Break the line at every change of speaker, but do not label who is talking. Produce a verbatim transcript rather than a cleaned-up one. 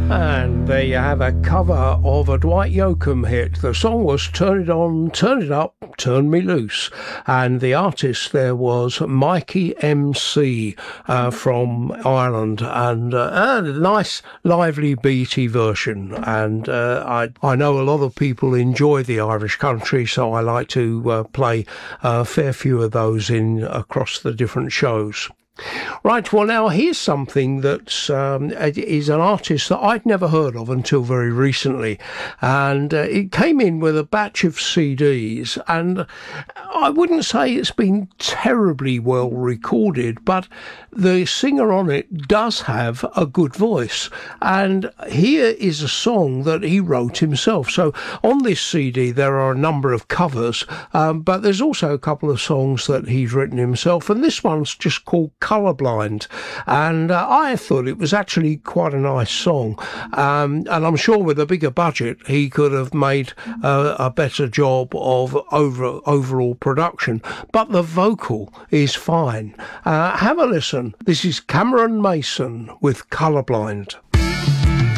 And there you have a cover of a Dwight Yoakam hit. The song was Turn It On, Turn It Up, Turn Me Loose. And the artist there was Mikey M C uh, from Ireland. And uh, a nice, lively, beaty version. And uh, I, I know a lot of people enjoy the Irish country, so I like to uh, play a fair few of those in across the different shows. Right, well now here's something that um, is an artist that I'd never heard of until very recently, and uh, it came in with a batch of C Ds, and I wouldn't say it's been terribly well recorded, but the singer on it does have a good voice, and here is a song that he wrote himself. So on this C D there are a number of covers, um, but there's also a couple of songs that he's written himself, and this one's just called Colourblind, and uh, I thought it was actually quite a nice song, um, and I'm sure with a bigger budget he could have made uh, a better job of over, overall production, but the vocal is fine. Uh, have a listen. This is Cameron Mason with Colourblind.